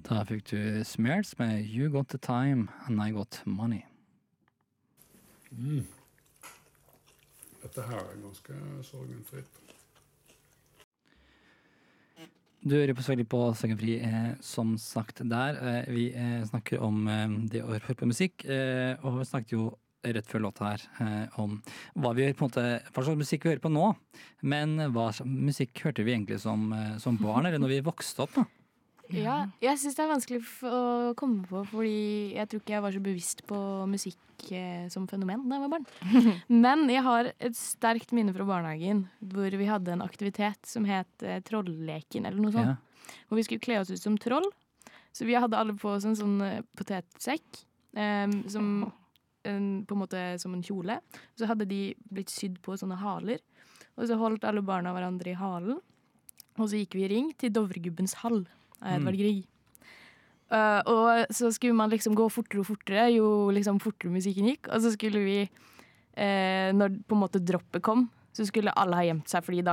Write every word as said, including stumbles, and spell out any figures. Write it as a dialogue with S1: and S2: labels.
S1: Da fikk du Smears med You Got The Time and I Got Money.
S2: Mm. Dette her er ganske sorgenfritt.
S1: Du hører på selvfølgelig på Sorgenfri, eh, som sagt der. Eh, vi eh, snakker om eh, det å høre på musikk, eh, og vi snakket jo rett før låta her eh, om hva vi på en måte, hva slags musikk vi hører på nå. Men hva slags musikk hørte vi egentlig som, eh, som barn, eller når vi vokste opp da?
S3: Ja, jeg synes det er vanskelig f- å komme på, fordi jeg tror ikke jeg var så bevisst på musikk eh, som fenomen da jeg var barn. Men jeg har et sterkt minne fra barnehagen, hvor vi hadde en aktivitet som het eh, Trollleken, eller noe sånt.
S1: Ja.
S3: Hvor vi skulle kle oss ut som troll. Så vi hadde alle på oss en sånn eh, potetsekk, eh, som en, på en måte som en kjole. Så hadde de blitt sydd på sånne haler, og så holdt alle barna hverandre i halen. Og så gikk vi i ring til Dovregubbens hall. Edvard Grieg. Uh, og så skulle man liksom gå fortere og fortere jo liksom fortere musikken gikk, og så skulle vi uh, når på en måte droppet kom, så skulle alle ha gjemt seg, fordi da